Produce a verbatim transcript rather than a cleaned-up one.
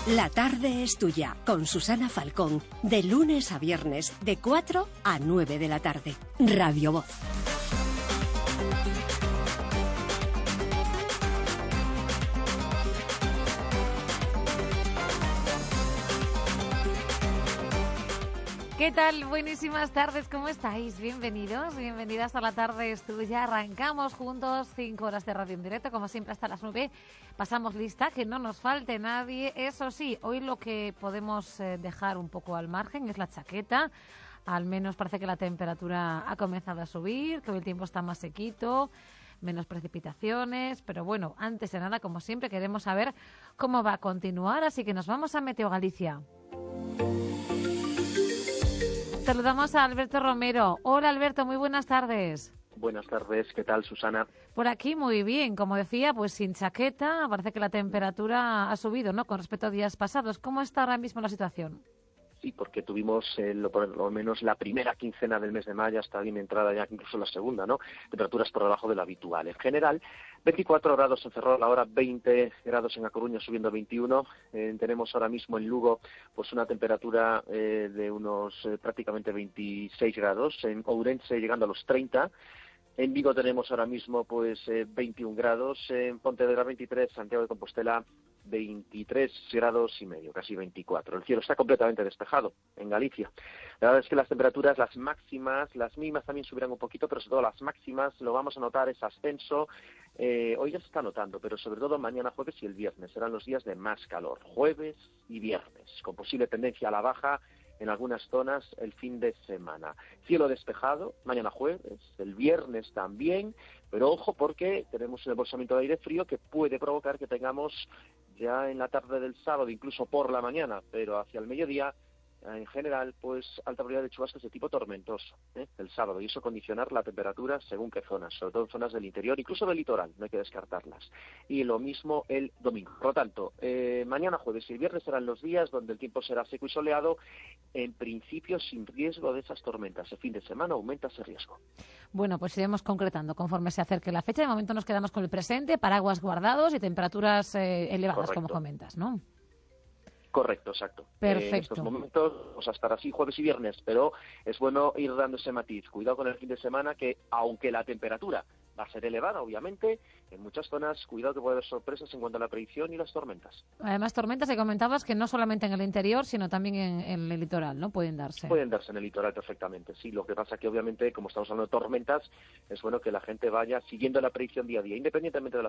La tarde es tuya, con Susana Falcón, de lunes a viernes, de cuatro a nueve de la tarde. Radio Voz. ¿Qué tal? Buenísimas tardes, ¿cómo estáis? Bienvenidos, bienvenidas a La Tarde es Tuya. Arrancamos juntos cinco horas de radio en directo, como siempre hasta las nueve. Pasamos lista, que no nos falte nadie. Eso sí, hoy lo que podemos eh, dejar un poco al margen es la chaqueta. Al menos parece que la temperatura ha comenzado a subir, que hoy el tiempo está más sequito, menos precipitaciones. Pero bueno, antes de nada, como siempre, queremos saber cómo va a continuar, así que nos vamos a Meteo Galicia. Saludamos a Alberto Romero. Hola Alberto, muy buenas tardes. Buenas tardes, ¿qué tal, Susana? Por aquí muy bien, como decía, pues sin chaqueta, parece que la temperatura ha subido, ¿no?, con respecto a días pasados. ¿Cómo está ahora mismo la situación? Sí, porque tuvimos eh, lo, por lo menos la primera quincena del mes de mayo, hasta bien entrada ya incluso la segunda, ¿no? Temperaturas por debajo de lo habitual. En general, veinticuatro grados en Ferrol, ahora veinte grados en A Coruña, subiendo a veintiuno. Eh, tenemos ahora mismo en Lugo pues una temperatura eh, de unos eh, prácticamente veintiséis grados. En Ourense llegando a los treinta. En Vigo tenemos ahora mismo pues eh, veintiún grados. En Pontevedra veintitrés, Santiago de Compostela veintitrés grados y medio, casi veinticuatro. El cielo está completamente despejado en Galicia. La verdad es que las temperaturas, las máximas, las mínimas también subirán un poquito, pero sobre todo las máximas lo vamos a notar, ese ascenso. Eh, hoy ya se está notando, pero sobre todo mañana jueves y el viernes serán los días de más calor, jueves y viernes, con posible tendencia a la baja en algunas zonas el fin de semana. Cielo despejado, mañana jueves, el viernes también, pero ojo porque tenemos un embolsamiento de aire frío que puede provocar que tengamos ya en la tarde del sábado, incluso por la mañana, pero hacia el mediodía, en general, pues alta probabilidad de chubascos de tipo tormentoso ¿eh? el sábado, y eso condicionar la temperatura según qué zonas, sobre todo en zonas del interior, incluso del litoral, no hay que descartarlas. Y lo mismo el domingo. Por lo tanto, eh, mañana jueves y el viernes serán los días donde el tiempo será seco y soleado, en principio sin riesgo de esas tormentas. El fin de semana aumenta ese riesgo. Bueno, pues iremos concretando conforme se acerque la fecha. De momento nos quedamos con el presente, paraguas guardados y temperaturas eh, elevadas, Correcto. Como comentas, ¿no? Correcto, exacto. Perfecto. Eh, en estos momentos vamos a estar así jueves y viernes, pero es bueno ir dando ese matiz. Cuidado con el fin de semana, que aunque la temperatura va a ser elevada, obviamente, en muchas zonas, cuidado que puede haber sorpresas en cuanto a la predicción y las tormentas. Además, tormentas que comentabas que no solamente en el interior, sino también en, en el litoral, ¿no? Pueden darse. Pueden darse en el litoral perfectamente, sí. Lo que pasa que, obviamente, como estamos hablando de tormentas, es bueno que la gente vaya siguiendo la predicción día a día, independientemente de la